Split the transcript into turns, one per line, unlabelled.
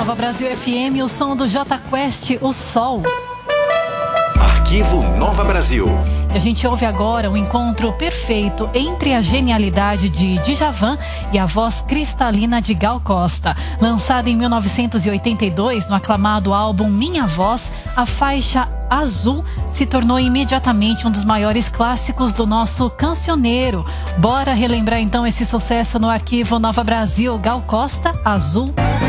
Nova Brasil FM, o som do Jota Quest, O Sol.
Arquivo Nova Brasil.
E a gente ouve agora um encontro perfeito entre a genialidade de Djavan e a voz cristalina de Gal Costa. Lançada em 1982 no aclamado álbum Minha Voz, a faixa Azul se tornou imediatamente um dos maiores clássicos do nosso cancioneiro. Bora relembrar então esse sucesso no Arquivo Nova Brasil. Gal Costa, Azul.